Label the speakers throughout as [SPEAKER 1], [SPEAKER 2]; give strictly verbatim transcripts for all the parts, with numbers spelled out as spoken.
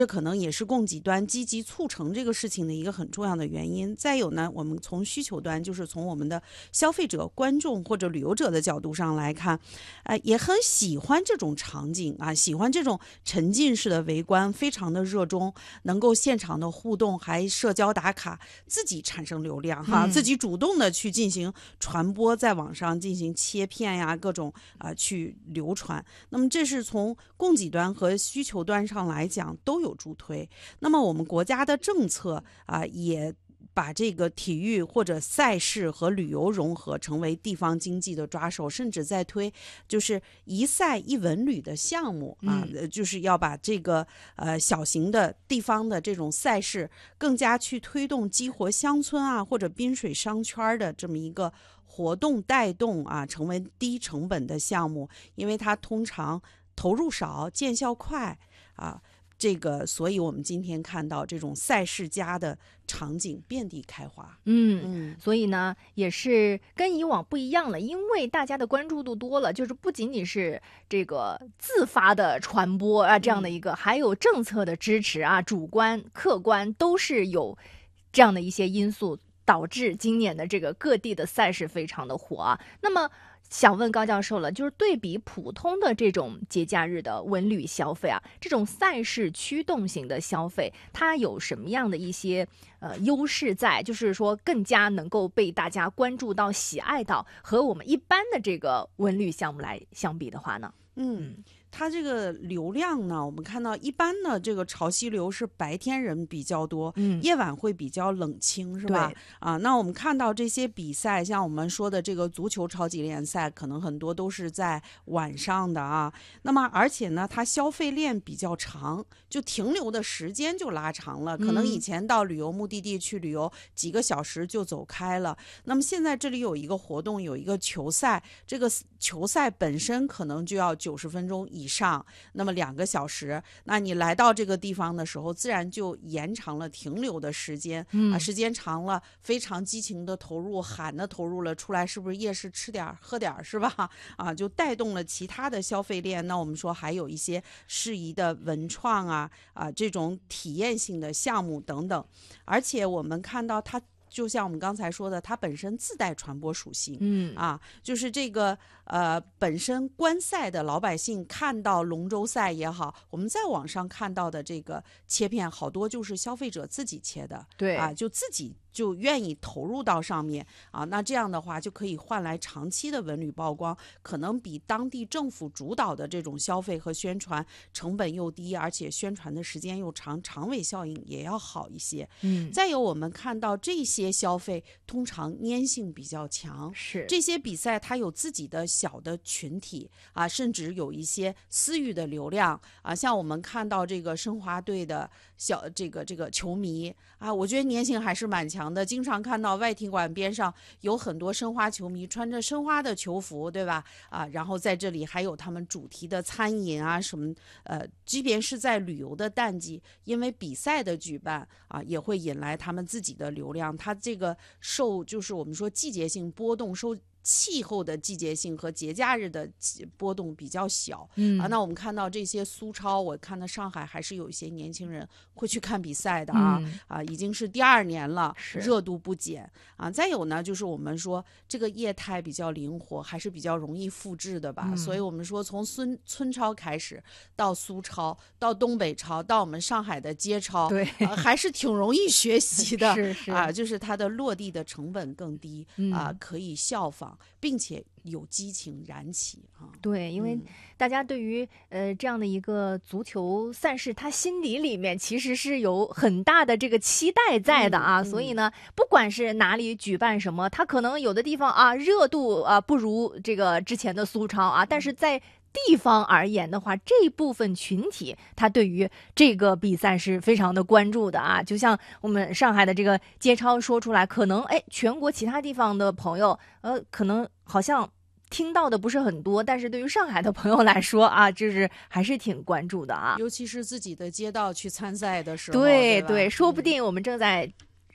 [SPEAKER 1] 这可能也是供给端积极促成这个事情的一个很重要的原因。再有呢，我们从需求端，就是从我们的消费者、观众或者旅游者的角度上来看，呃，也很喜欢这种场景啊，喜欢这种沉浸式的围观，非常的热衷，能够现场的互动，还社交打卡，自己产生流量哈、嗯，自己主动的去进行传播，在网上进行切片呀，各种啊、呃、去流传。那么这是从供给端和需求端上来讲都有助推。那么我们国家的政策啊，也把这个体育或者赛事和旅游融合，成为地方经济的抓手，甚至在推就是一赛一文旅的项目啊，嗯、就是要把这个呃小型的地方的这种赛事更加去推动激活乡村啊或者滨水商圈的这么一个活动带动啊，成为低成本的项目，因为它通常投入少，见效快啊。这个，所以我们今天看到这种赛事家的场景遍地开花。
[SPEAKER 2] 嗯嗯，所以呢，也是跟以往不一样了，因为大家的关注度多了，就是不仅仅是这个自发的传播啊，这样的一个，嗯、还有政策的支持啊，主观、客观都是有这样的一些因素，导致今年的这个各地的赛事非常的火啊。那么，想问高教授了，就是对比普通的这种节假日的文旅消费啊，这种赛事驱动型的消费，它有什么样的一些呃优势在？就是说更加能够被大家关注到、喜爱到，和我们一般的这个文旅项目来相比的话呢？
[SPEAKER 1] 嗯。它这个流量呢，我们看到一般的这个潮汐流是白天人比较多，嗯，夜晚会比较冷清，是吧？啊，那我们看到这些比赛，像我们说的这个足球超级联赛，可能很多都是在晚上的啊。那么而且呢，它消费链比较长，就停留的时间就拉长了。可能以前到旅游目的地去旅游几个小时就走开了，那么现在这里有一个活动，有一个球赛，这个球赛本身可能就要九十分钟以上。以上，那么两个小时，那你来到这个地方的时候，自然就延长了停留的时间、嗯、啊，时间长了，非常激情的投入，喊的投入了出来，是不是夜市吃点喝点是吧？啊，就带动了其他的消费链。那我们说还有一些适宜的文创啊啊这种体验性的项目等等，而且我们看到它。就像我们刚才说的，它本身自带传播属性，嗯啊，就是这个呃本身观赛的老百姓看到龙舟赛也好，我们在网上看到的这个切片好多就是消费者自己切的，
[SPEAKER 2] 对
[SPEAKER 1] 啊，就自己就愿意投入到上面啊，那这样的话就可以换来长期的文旅曝光，可能比当地政府主导的这种消费和宣传成本又低，而且宣传的时间又长，长尾效应也要好一些。嗯，再有我们看到这些消费通常粘性比较强，
[SPEAKER 2] 是
[SPEAKER 1] 这些比赛它有自己的小的群体啊，甚至有一些私域的流量啊，像我们看到这个申花队的小这个这个球迷啊，我觉得粘性还是蛮强的，经常看到外体馆边上有很多申花球迷穿着申花的球服，对吧？啊，然后在这里还有他们主题的餐饮啊什么，呃，即便是在旅游的淡季，因为比赛的举办啊，也会引来他们自己的流量。它这个受就是我们说季节性波动，受气候的季节性和节假日的波动比较小，嗯啊，那我们看到这些苏超，我看到上海还是有一些年轻人会去看比赛的啊，嗯、啊，已经是第二年了，热度不减啊。再有呢，就是我们说这个业态比较灵活，还是比较容易复制的吧。嗯、所以我们说从村村超开始，到苏超，到东北超，到我们上海的街超，
[SPEAKER 2] 对，
[SPEAKER 1] 呃、还是挺容易学习的，
[SPEAKER 2] 是是
[SPEAKER 1] 啊，就是它的落地的成本更低、嗯、啊，可以效仿。并且有激情燃起啊！
[SPEAKER 2] 对，因为大家对于、嗯、呃这样的一个足球赛事，他心底里面其实是有很大的这个期待在的啊，嗯嗯、所以呢，不管是哪里举办什么，他可能有的地方啊热度啊不如这个之前的苏超啊，但是在地方而言的话，这部分群体他对于这个比赛是非常的关注的啊。就像我们上海的这个街超说出来，可能哎，全国其他地方的朋友，呃，可能好像听到的不是很多，但是对于上海的朋友来说啊，就是还是挺关注的啊。
[SPEAKER 1] 尤其是自己的街道去参赛的时候，
[SPEAKER 2] 对
[SPEAKER 1] 对，
[SPEAKER 2] 说不定我们正在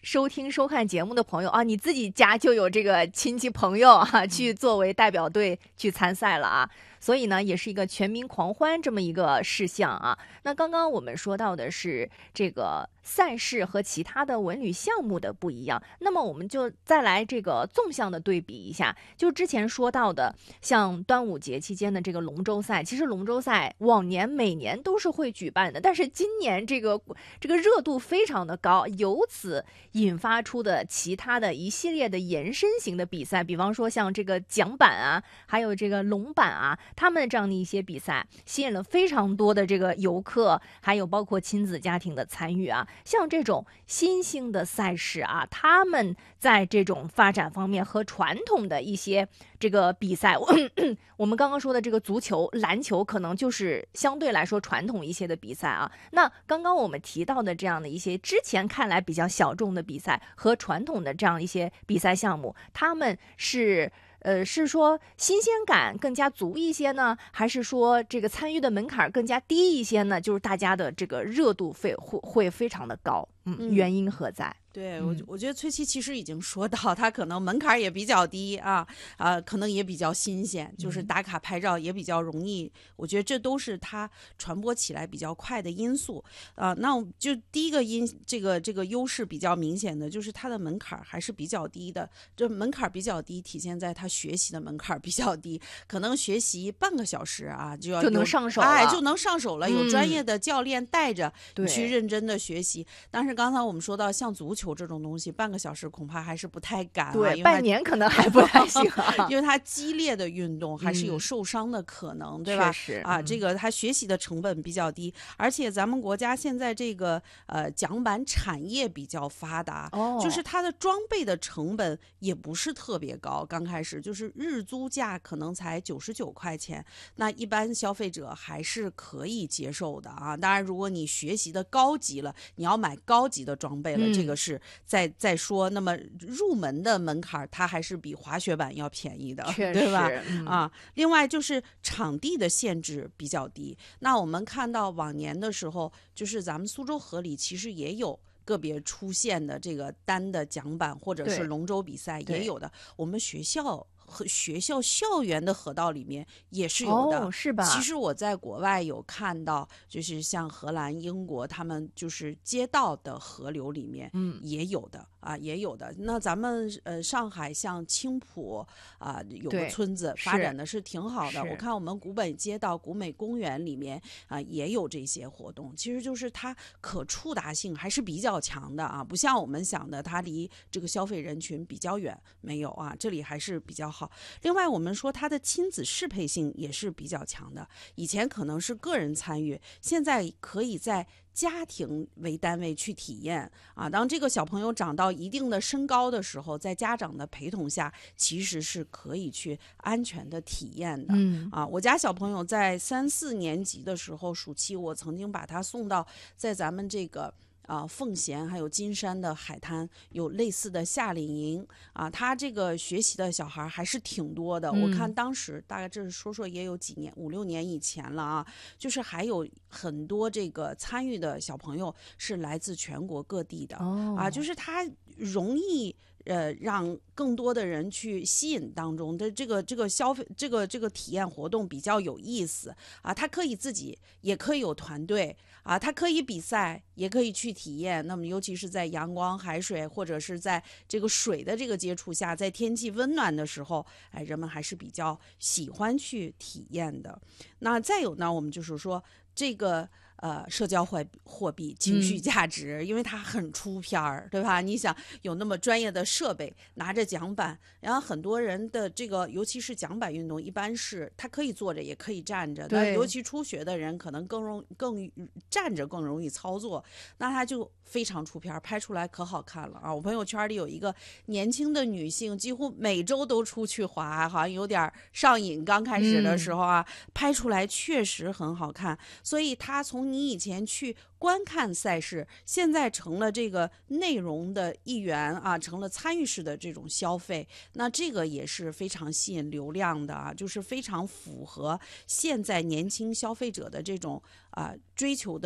[SPEAKER 2] 收听收看节目的朋友啊，你自己家就有这个亲戚朋友啊，去作为代表队去参赛了啊。所以呢，也是一个全民狂欢这么一个事项啊。那刚刚我们说到的是这个赛事和其他的文旅项目的不一样，那么我们就再来这个纵向的对比一下，就之前说到的像端午节期间的这个龙舟赛，其实龙舟赛往年每年都是会举办的，但是今年这个这个热度非常的高，由此引发出的其他的一系列的延伸型的比赛，比方说像这个桨板啊，还有这个龙板啊，他们这样的一些比赛吸引了非常多的这个游客，还有包括亲子家庭的参与啊。像这种新兴的赛事啊，他们在这种发展方面和传统的一些这个比赛，我们刚刚说的这个足球、篮球，可能就是相对来说传统一些的比赛啊。那刚刚我们提到的这样的一些之前看来比较小众的比赛和传统的这样一些比赛项目，他们是呃，是说新鲜感更加足一些呢，还是说这个参与的门槛更加低一些呢？就是大家的这个热度会会会非常的高，嗯，
[SPEAKER 1] 嗯
[SPEAKER 2] 原因何在？
[SPEAKER 1] 对我，我觉得崔琦其实已经说到，他可能门槛也比较低啊，啊，可能也比较新鲜，就是打卡拍照也比较容易。我觉得这都是它传播起来比较快的因素啊。那我就第一个因这个这个优势比较明显的就是它的门槛还是比较低的。这门槛比较低，体现在他学习的门槛比较低，可能学习半个小时啊就要
[SPEAKER 2] 就能上手了，
[SPEAKER 1] 哎，就能上手了。有专业
[SPEAKER 2] 嗯
[SPEAKER 1] 的教练带着你去
[SPEAKER 2] 对
[SPEAKER 1] 认真的学习。但是刚才我们说到像足球这种东西，半个小时恐怕还是不太敢啊，因
[SPEAKER 2] 对，
[SPEAKER 1] 为它
[SPEAKER 2] 半年可能还不太行啊。
[SPEAKER 1] 因为它激烈的运动还是有
[SPEAKER 2] 嗯
[SPEAKER 1] 受伤的可能，对吧？
[SPEAKER 2] 确实
[SPEAKER 1] 啊，
[SPEAKER 2] 嗯
[SPEAKER 1] 这个它学习的成本比较低，而且咱们国家现在这个呃桨板产业比较发达，
[SPEAKER 2] 哦，
[SPEAKER 1] 就是它的装备的成本也不是特别高，刚开始就是日租价可能才九十九块钱，那一般消费者还是可以接受的啊。当然，如果你学习的高级了，你要买高级的装备了，
[SPEAKER 2] 嗯
[SPEAKER 1] 这个是再再说。那么入门的门槛，它还是比滑雪板要便宜的，
[SPEAKER 2] 确
[SPEAKER 1] 对吧？
[SPEAKER 2] 实嗯
[SPEAKER 1] 啊，另外就是场地的限制比较低。那我们看到往年的时候，就是咱们苏州河里其实也有个别出现的这个单的桨板或者
[SPEAKER 2] 对
[SPEAKER 1] 是龙舟比赛
[SPEAKER 2] 对
[SPEAKER 1] 也有的，我们学校和学校校园的河道里面也是有的，
[SPEAKER 2] 哦，是吧？
[SPEAKER 1] 其实我在国外有看到，就是像荷兰、英国，他们就是街道的河流里面，
[SPEAKER 2] 嗯，
[SPEAKER 1] 也有的啊，也有的。那咱们呃上海像青浦啊、有个
[SPEAKER 2] 对
[SPEAKER 1] 村子
[SPEAKER 2] 是
[SPEAKER 1] 发展的是挺好的。
[SPEAKER 2] 是
[SPEAKER 1] 我看我们古北街道、古美公园里面啊、也有这些活动，其实就是它可触达性还是比较强的啊，不像我们想的它离这个消费人群比较远，没有啊，这里还是比较好。另外，我们说它的亲子适配性也是比较强的。以前可能是个人参与，现在可以在家庭为单位去体验啊。当这个小朋友长到一定的身高的时候，在家长的陪同下，其实是可以去安全的体验的。
[SPEAKER 2] 嗯
[SPEAKER 1] 啊，我家小朋友在三四年级的时候，暑期我曾经把他送到在咱们这个。啊，奉贤还有金山的海滩有类似的夏令营啊，他这个学习的小孩还是挺多的。
[SPEAKER 2] 嗯
[SPEAKER 1] 我看当时大概这是说说也有几年，五六年以前了啊，就是还有很多这个参与的小朋友是来自全国各地的、
[SPEAKER 2] 哦
[SPEAKER 1] 啊，就是他容易。呃，让更多的人去吸引当中的这个这个消费这个这个体验活动比较有意思啊，他可以自己也可以有团队啊，他可以比赛也可以去体验。那么尤其是在阳光、海水或者是在这个水的这个接触下，在天气温暖的时候，哎，人们还是比较喜欢去体验的。那再有呢，我们就是说这个。呃，社交货货币情绪价值、嗯，因为它很出片儿，对吧？你想有那么专业的设备，拿着桨板，然后很多人的这个，尤其是桨板运动，一般是他可以坐着也可以站着，那尤其初学的人可能更容更站着更容易操作，那他就非常出片儿，拍出来可好看了啊！我朋友圈里有一个年轻的女性，几乎每周都出去滑，好像有点上瘾。刚开始的时候啊，嗯、拍出来确实很好看，所以他从你以前去观看赛事，现在成了这个内容的一员啊，成了参与式的这种消费，那这个也是非常吸引流量的啊，就是非常符合现在年轻消费者的这种啊追求的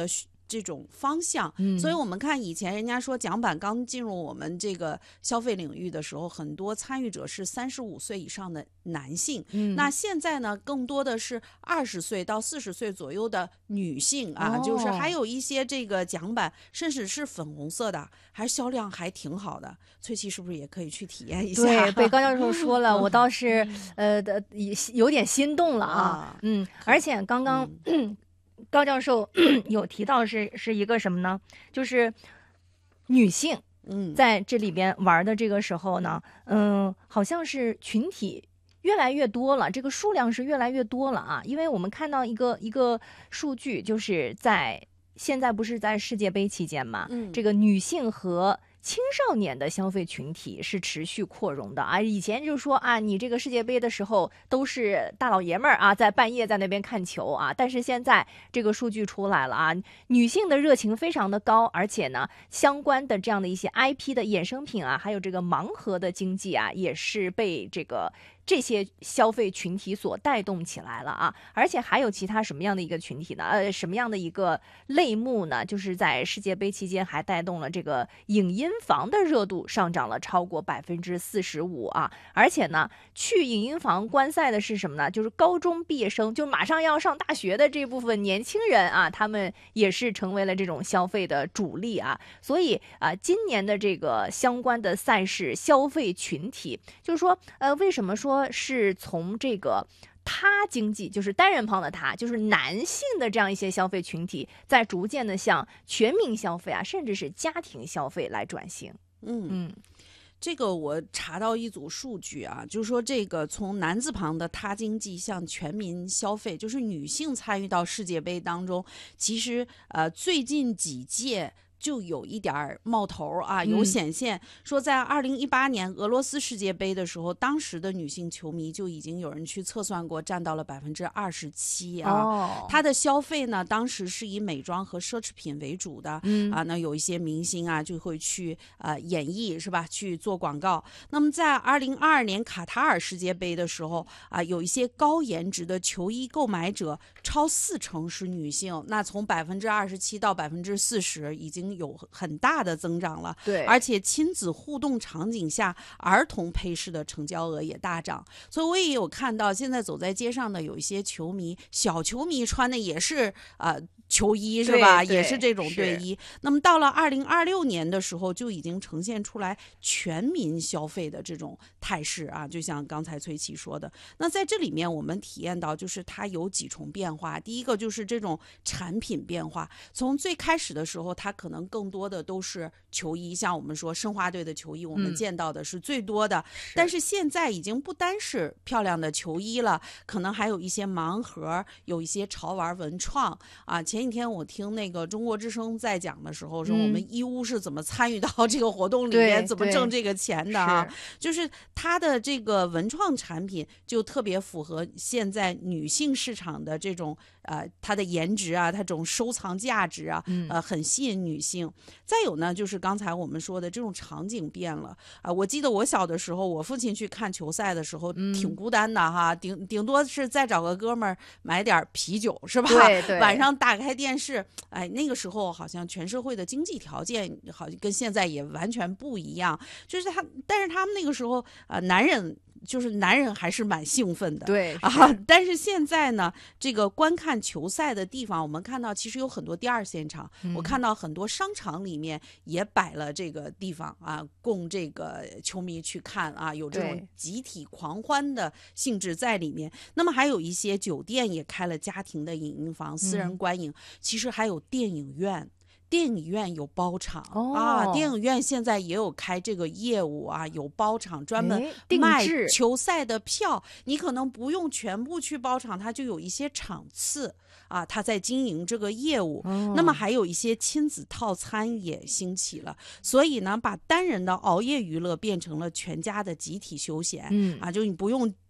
[SPEAKER 1] 这种方向。
[SPEAKER 2] 嗯，
[SPEAKER 1] 所以我们看以前人家说桨板刚进入我们这个消费领域的时候，很多参与者是三十五岁以上的男性。
[SPEAKER 2] 嗯，
[SPEAKER 1] 那现在呢，更多的是二十岁到四十岁左右的女性啊，
[SPEAKER 2] 哦、
[SPEAKER 1] 就是还有一些这个桨板，甚至是粉红色的，还销量还挺好的。翠琪是不是也可以去体验一下？
[SPEAKER 2] 对，被高教授说了，我倒是呃的有点心动了啊。
[SPEAKER 1] 啊
[SPEAKER 2] 嗯，而且刚刚、嗯、高教授有提到是是一个什么呢？就是女性
[SPEAKER 1] 嗯
[SPEAKER 2] 在这里边玩的这个时候呢，嗯、呃，好像是群体越来越多了，这个数量是越来越多了啊。因为我们看到一个一个数据，就是在现在不是在世界杯期间嘛，
[SPEAKER 1] 嗯，
[SPEAKER 2] 这个女性和青少年的消费群体是持续扩容的啊！以前就说啊，你这个世界杯的时候都是大老爷们儿啊，在半夜在那边看球啊，但是现在这个数据出来了啊，女性的热情非常的高，而且呢，相关的这样的一些 I P 的衍生品啊，还有这个盲盒的经济啊，也是被这个这些消费群体所带动起来了啊！而且还有其他什么样的一个群体呢？呃，什么样的一个类目呢？就是在世界杯期间还带动了这个影音房的热度上涨了超过百分之四十五啊！而且呢，去影音房观赛的是什么呢？就是高中毕业生，就马上要上大学的这部分年轻人啊，他们也是成为了这种消费的主力啊！所以啊，今年的这个相关的赛事消费群体，就是说，呃，为什么说是从这个他经济，就是单人旁的他，就是男性的这样一些消费群体，在逐渐的向全民消费啊，甚至是家庭消费来转型。
[SPEAKER 1] 嗯
[SPEAKER 2] 嗯，
[SPEAKER 1] 这个我查到一组数据啊，就是说这个从男字旁的他经济向全民消费，就是女性参与到世界杯当中，其实呃最近几届就有一点冒头啊，有显现、嗯、说在二零一八年俄罗斯世界杯的时候，当时的女性球迷就已经有人去测算过，占到了百分之二十七啊。
[SPEAKER 2] 哦，
[SPEAKER 1] 它的消费呢，当时是以美妆和奢侈品为主的，
[SPEAKER 2] 嗯
[SPEAKER 1] 啊，那有一些明星啊就会去呃演绎是吧，去做广告。那么在二零二二年卡塔尔世界杯的时候啊，有一些高颜值的球衣购买者超四成是女性，那从百分之二十七到百分之四十已经有很大的增长了。
[SPEAKER 2] 对，
[SPEAKER 1] 而且亲子互动场景下，儿童配饰的成交额也大涨。所以我也有看到，现在走在街上的有一些球迷，小球迷穿的也是呃球衣是吧？也是这种队衣。那么到了二零二六年的时候，就已经呈现出来全民消费的这种态势啊，就像刚才崔琦说的。那在这里面，我们体验到就是它有几重变化。第一个就是这种产品变化，从最开始的时候，它可能更多的都是球衣，像我们说申花队的球衣，我们见到的是最多的。嗯、但是现在已经不单是漂亮的球衣了，可能还有一些盲盒，有一些潮玩文创啊。前几天我听那个中国之声在讲的时候，说我们义乌是怎么参与到这个活动里面，怎么挣这个钱的啊？就是它的这个文创产品就特别符合现在女性市场的这种呃它的颜值啊，它这种收藏价值啊，呃很吸引女性。再有呢，就是刚才我们说的这种场景变了啊、呃。我记得我小的时候，我父亲去看球赛的时候，嗯、挺孤单的哈，顶顶多是再找个哥们儿买点啤酒是吧？
[SPEAKER 2] 对对。
[SPEAKER 1] 晚上打开电视，哎，那个时候好像全社会的经济条件好像跟现在也完全不一样，就是他，但是他们那个时候啊、呃，男人。就是男人还是蛮兴奋的，
[SPEAKER 2] 对
[SPEAKER 1] 啊，但是现在呢，这个观看球赛的地方，我们看到其实有很多第二现场，嗯、我看到很多商场里面也摆了这个地方啊，供这个球迷去看啊，有这种集体狂欢的性质在里面。那么还有一些酒店也开了家庭的影音房、私人观影，嗯、其实还有电影院。电影院有包场、哦、啊，电影院现在也有开这个业务啊，有包场专门卖球赛的票，你可能不用全部去包场，它就有一些场次啊，它在经营这个业务、哦、那么还有一些亲子套餐也兴起了，所以呢，把单人的熬夜娱乐变成了全家的集体休闲、嗯、啊，就你不用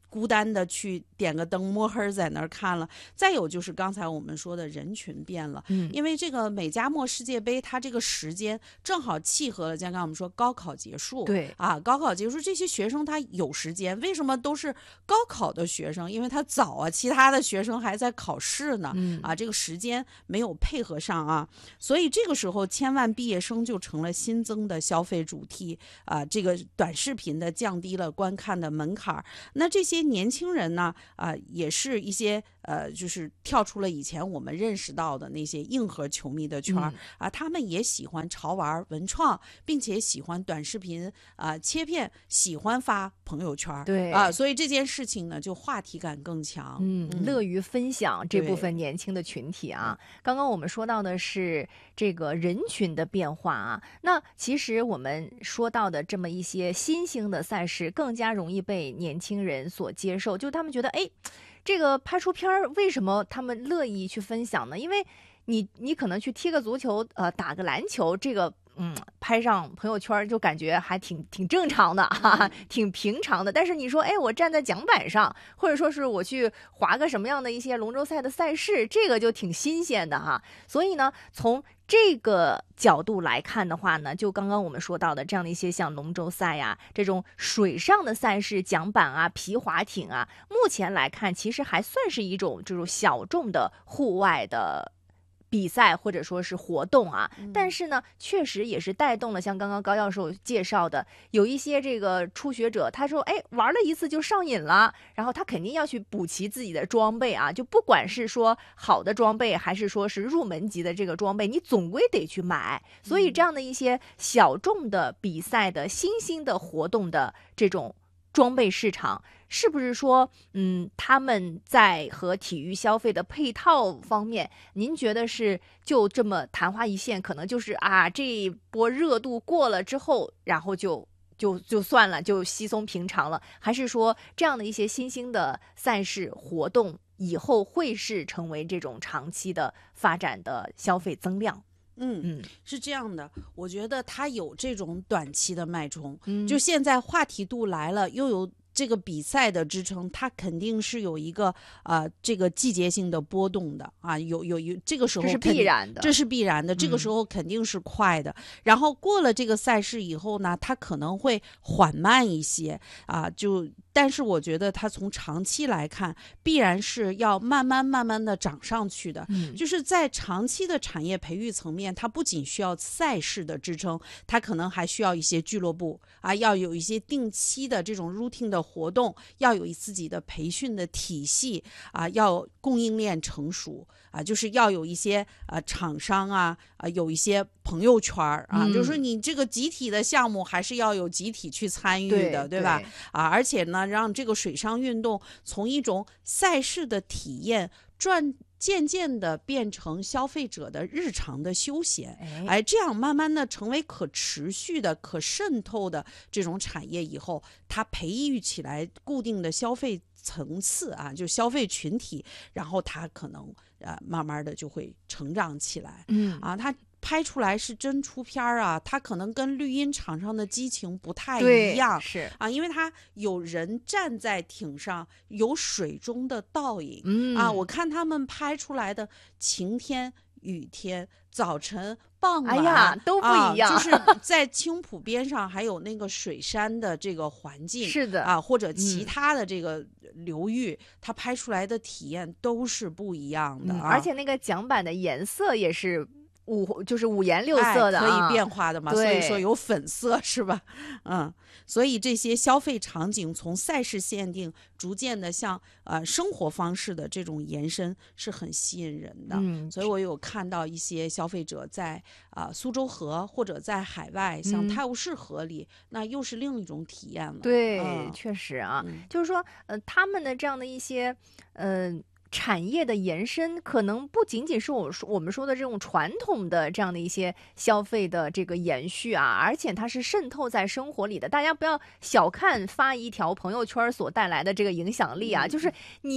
[SPEAKER 1] 孤单的去点个灯摸黑在那儿看了。再有就是刚才我们说的人群变了，嗯，因为这个美加墨世界杯它这个时间正好契合了，像刚刚我们说高考结束，
[SPEAKER 2] 对
[SPEAKER 1] 啊，高考结束这些学生他有时间，为什么都是高考的学生？因为他早啊，其他的学生还在考试呢，嗯、啊，这个时间没有配合上啊，所以这个时候千万毕业生就成了新增的消费主题啊，这个短视频的降低了观看的门槛。那这些年轻人呢，啊，也是一些呃，就是跳出了以前我们认识到的那些硬核球迷的圈儿、嗯、啊，他们也喜欢潮玩文创，并且喜欢短视频啊、呃、切片，喜欢发朋友圈，
[SPEAKER 2] 对
[SPEAKER 1] 啊，所以这件事情呢，就话题感更强，
[SPEAKER 2] 嗯，嗯乐于分享这部分年轻的群体啊。刚刚我们说到的是这个人群的变化啊，那其实我们说到的这么一些新兴的赛事，更加容易被年轻人所接受，就他们觉得，哎，这个拍出片儿，为什么他们乐意去分享呢？因为你你可能去踢个足球，呃，打个篮球，这个嗯，拍上朋友圈就感觉还挺挺正常的哈、啊，挺平常的。但是你说，哎，我站在奖板上，或者说是我去划个什么样的一些龙舟赛的赛事，这个就挺新鲜的哈。所以呢，从这个角度来看的话呢，就刚刚我们说到的这样的一些像龙舟赛呀、这种水上的赛事，桨板啊、皮划艇啊，目前来看其实还算是一种这种小众的户外的比赛或者说是活动啊，但是呢，确实也是带动了像刚刚高教授介绍的，有一些这个初学者，他说，哎，玩了一次就上瘾了，然后他肯定要去补齐自己的装备啊，就不管是说好的装备，还是说是入门级的这个装备，你总归得去买。所以这样的一些小众的比赛的新兴的活动的这种装备市场，是不是说，嗯，他们在和体育消费的配套方面，您觉得是就这么昙花一现，可能就是啊，这一波热度过了之后，然后就就就算了，就稀松平常了？还是说这样的一些新兴的赛事活动，以后会是成为这种长期的发展的消费增量？
[SPEAKER 1] 嗯嗯，是这样的，我觉得它有这种短期的脉冲，
[SPEAKER 2] 嗯，
[SPEAKER 1] 就现在话题度来了，又有这个比赛的支撑，它肯定是有一个呃这个季节性的波动的啊，有有有这个时候
[SPEAKER 2] 这是必然的，
[SPEAKER 1] 这是必然的，这个时候肯定是快的。嗯、然后过了这个赛事以后呢，它可能会缓慢一些啊，就。但是我觉得它从长期来看，必然是要慢慢慢慢的涨上去的。嗯，就是在长期的产业培育层面，它不仅需要赛事的支撑，它可能还需要一些俱乐部啊，要有一些定期的这种 routine 的活动，要有自己的培训的体系啊，要供应链成熟啊，就是要有一些啊厂商啊啊有一些朋友圈啊，嗯、就是说你这个集体的项目还是要有集体去参与的， 对, 对吧？啊，而且呢。让这个水上运动从一种赛事的体验转渐渐的变成消费者的日常的休闲，哎，这样慢慢的成为可持续的、可渗透的这种产业以后，它培育起来固定的消费层次啊，就消费群体，然后它可能呃慢慢的就会成长起来，嗯啊，它。拍出来是真出片儿啊，它可能跟绿茵场上的激情不太一样，
[SPEAKER 2] 是
[SPEAKER 1] 啊，因为它有人站在艇上，有水中的倒影，
[SPEAKER 2] 嗯
[SPEAKER 1] 啊，我看他们拍出来的晴天、雨天、早晨、傍晚，
[SPEAKER 2] 哎呀，都不一样，
[SPEAKER 1] 啊、就是在青浦边上还有那个水山的这个环境，
[SPEAKER 2] 是的
[SPEAKER 1] 啊，或者其他的这个流域，嗯、它拍出来的体验都是不一样的、啊
[SPEAKER 2] 嗯，而且那个桨板的颜色也是。五就是五颜六色的、
[SPEAKER 1] 哎，可以变化的嘛，所以说有粉色是吧？嗯，所以这些消费场景从赛事限定，逐渐的向呃生活方式的这种延伸是很吸引人的。嗯，所以我有看到一些消费者在啊、呃、苏州河或者在海外，像泰晤士河里，嗯、那又是另一种体验了。
[SPEAKER 2] 对，
[SPEAKER 1] 嗯、
[SPEAKER 2] 确实啊，嗯、就是说呃他们的这样的一些呃。产业的延伸可能不仅仅是我说我们说的这种传统的这样的一些消费的这个延续啊，而且它是渗透在生活里的。大家不要小看发一条朋友圈所带来的这个影响力啊，嗯、就是你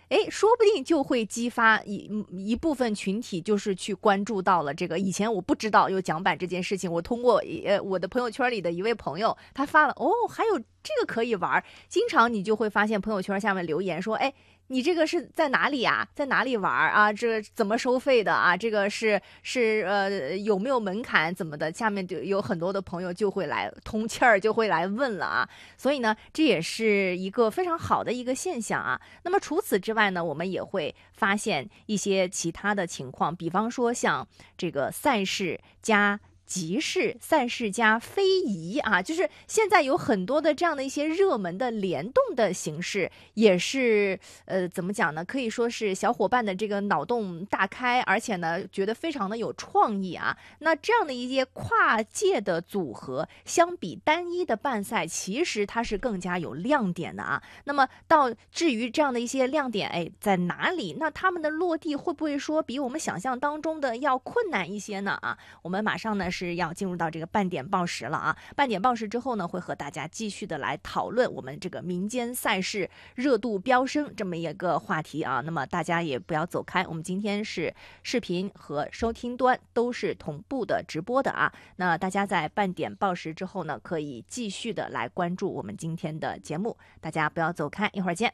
[SPEAKER 2] 哎，说不定就会激发一一部分群体，就是去关注到了这个以前我不知道有桨板这件事情，我通过呃我的朋友圈里的一位朋友，他发了哦，还有这个可以玩。经常你就会发现朋友圈下面留言说，哎，你这个是在哪里呀？在哪里玩啊？这怎么收费的啊？这个是是呃有没有门槛怎么的？下面就有很多的朋友就会来通气儿，就会来问了啊。所以呢，这也是一个非常好的一个现象啊。那么除此之外呢，我们也会发现一些其他的情况，比方说像这个赛事加集市、赛事加非遗啊，就是现在有很多的这样的一些热门的联动的形式，也是呃怎么讲呢？可以说是小伙伴的这个脑洞大开，而且呢觉得非常的有创意啊。那这样的一些跨界的组合，相比单一的办赛，其实它是更加有亮点的啊。那么到至于这样的一些亮点，哎，在哪里？那他们的落地会不会说比我们想象当中的要困难一些呢？啊，我们马上呢是要进入到这个半点报时了啊！半点报时之后呢，会和大家继续的来讨论我们这个民间赛事热度飙升这么一个话题啊。那么大家也不要走开，我们今天是视频和收听端都是同步的直播的啊。那大家在半点报时之后呢，可以继续的来关注我们今天的节目，大家不要走开，一会儿见。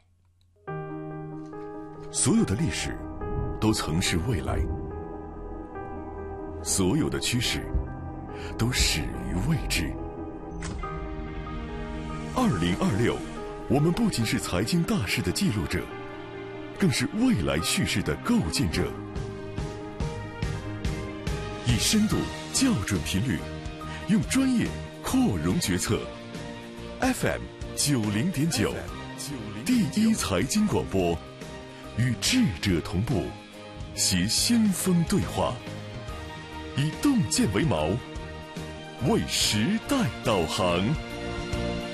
[SPEAKER 3] 所有的历史都曾是未来，所有的趋势都始于未知。二零二六，我们不仅是财经大事的记录者，更是未来叙事的构建者。以深度校准频率，用专业扩容决策。F M 九零点九，第一财经广播，与智者同步，携先锋对话，以洞见为锚，为时代导航。